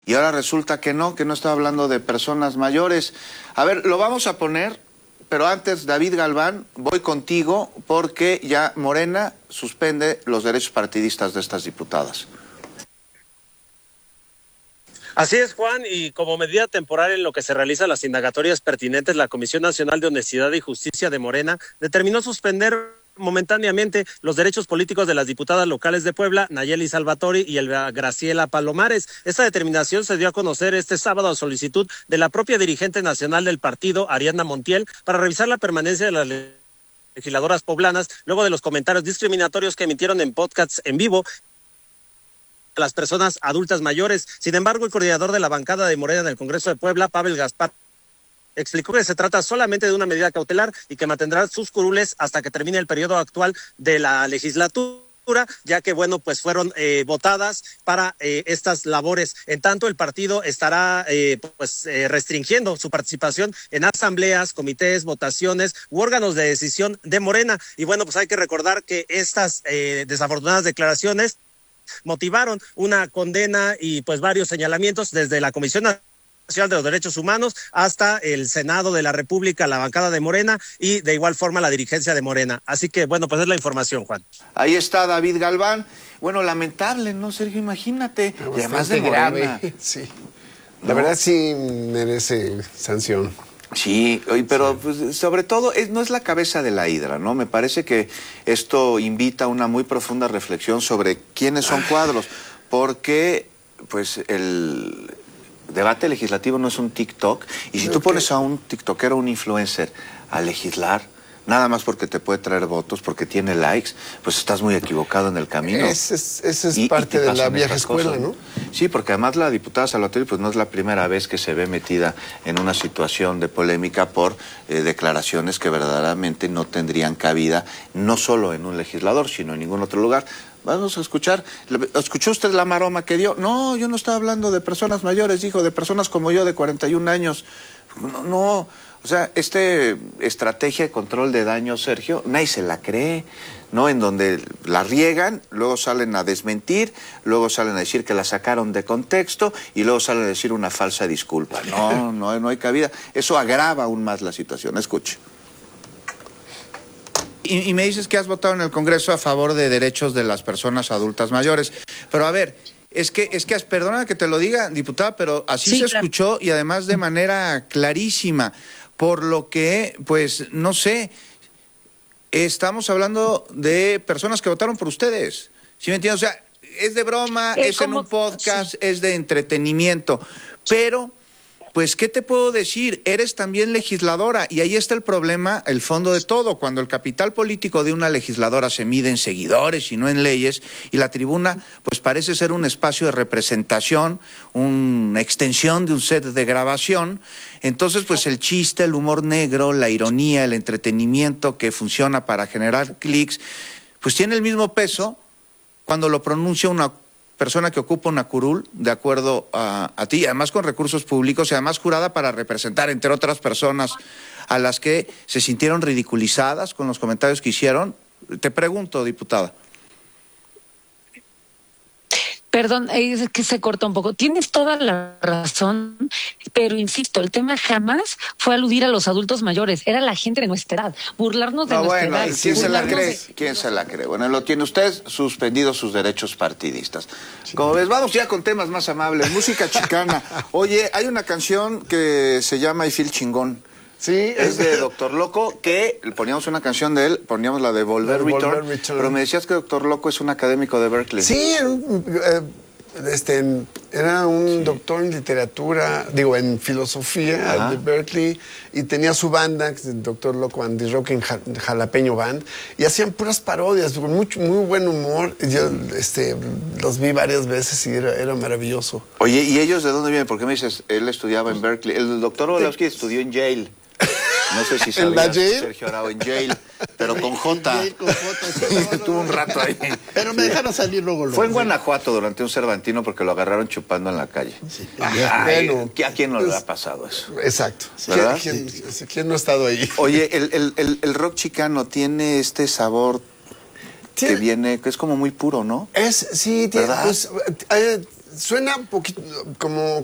Y ahora resulta que no está hablando de personas mayores. A ver, lo vamos a poner, pero antes, David Galván, voy contigo porque ya Morena suspende los derechos partidistas de estas diputadas. Así es, Juan, y como medida temporal en lo que se realizan las indagatorias pertinentes, la Comisión Nacional de Honestidad y Justicia de Morena determinó suspender momentáneamente los derechos políticos de las diputadas locales de Puebla, Nayeli Salvatori y Elba Graciela Palomares. Esta determinación se dio a conocer este sábado a solicitud de la propia dirigente nacional del partido, Ariadna Montiel, para revisar la permanencia de las legisladoras poblanas, luego de los comentarios discriminatorios que emitieron en podcasts en vivo a las personas adultas mayores. Sin embargo, el coordinador de la bancada de Morena en el Congreso de Puebla, Pavel Gaspar, explicó que se trata solamente de una medida cautelar y que mantendrá sus curules hasta que termine el periodo actual de la legislatura, ya que, bueno, pues fueron votadas para estas labores. En tanto, el partido estará restringiendo su participación en asambleas, comités, votaciones u órganos de decisión de Morena. Y bueno, pues hay que recordar que estas desafortunadas declaraciones motivaron una condena y pues varios señalamientos desde la Comisión Nacional de los Derechos Humanos hasta el Senado de la República, la bancada de Morena y de igual forma la dirigencia de Morena. Así que bueno, pues es la información, Juan. Ahí está David Galván. Bueno, lamentable, ¿no, Sergio? Imagínate. Pero y además de Morena. grave. Sí. La verdad sí merece sanción. Sí, pero pues, sobre todo no es la cabeza de la hidra, ¿no? Me parece que esto invita a una muy profunda reflexión sobre quiénes son cuadros, porque pues el debate legislativo no es un TikTok, y si tú pones a un tiktokero, un influencer, a legislar, nada más porque te puede traer votos, porque tiene likes, pues estás muy equivocado en el camino. Esa es parte de la vieja escuela, ¿no? Sí, porque además la diputada Salvatori pues no es la primera vez que se ve metida en una situación de polémica por declaraciones que verdaderamente no tendrían cabida, no solo en un legislador, sino en ningún otro lugar. Vamos a escuchar. ¿Escuchó usted la maroma que dio? No, yo no estaba hablando de personas mayores, dijo, de personas como yo de 41 años. No. O sea, estrategia de control de daño, Sergio, nadie se la cree, ¿no? En donde la riegan, luego salen a desmentir, luego salen a decir que la sacaron de contexto y luego salen a decir una falsa disculpa. No hay cabida. Eso agrava aún más la situación. Escuche. Y me dices que has votado en el Congreso a favor de derechos de las personas adultas mayores. Pero a ver, es que perdona que te lo diga, diputada, pero así sí, se escuchó y además de manera clarísima. Por lo que, pues, no sé, estamos hablando de personas que votaron por ustedes. ¿Sí me entiendes? O sea, es de broma, es en un podcast, sí, es de entretenimiento. Pero, pues, ¿qué te puedo decir? Eres también legisladora y ahí está el problema, el fondo de todo. Cuando el capital político de una legisladora se mide en seguidores y no en leyes, y la tribuna, pues, parece ser un espacio de representación, una extensión de un set de grabación. Entonces, pues el chiste, el humor negro, la ironía, el entretenimiento que funciona para generar clics, pues tiene el mismo peso cuando lo pronuncia una persona que ocupa una curul, de acuerdo a ti, además con recursos públicos y además jurada para representar, entre otras personas, a las que se sintieron ridiculizadas con los comentarios que hicieron. Te pregunto, diputada. Perdón, es que se corta un poco. Tienes toda la razón, pero insisto, el tema jamás fue aludir a los adultos mayores, era la gente de nuestra edad, burlarnos de nuestra edad. ¿Quién se la cree? ¿Quién se la cree? Bueno, lo tiene usted suspendido sus derechos partidistas. Sí. Como ves, vamos ya con temas más amables, música chicana. Oye, hay una canción que se llama I Feel Chingón. Sí, es de Doctor Loco, que poníamos una canción de él, poníamos la de Volver Return, pero me decías que Doctor Loco es un académico de Berkeley. Sí, era un doctor en literatura, en filosofía de Berkeley, y tenía su banda, el Doctor Loco and the Rockin' Jalapeño Band, y hacían puras parodias, con muy buen humor. Yo los vi varias veces y era maravilloso. Oye, ¿y ellos de dónde vienen? Porque me dices, él estudiaba en Berkeley. El doctor Orlowski estudió en Yale. No sé si sabías, Sergio Arau, en Yale, pero con J. Con J, sí, estuvo un rato ahí. Pero me dejaron salir luego. Fue en Guanajuato durante un Cervantino porque lo agarraron chupando en la calle. Sí. Bueno, ¿a quién no le ha pasado eso? Exacto. ¿Verdad? ¿Quién no ha estado ahí? Oye, el rock chicano tiene este sabor que viene, que es como muy puro, ¿no? Sí, tiene, pues, suena un poquito como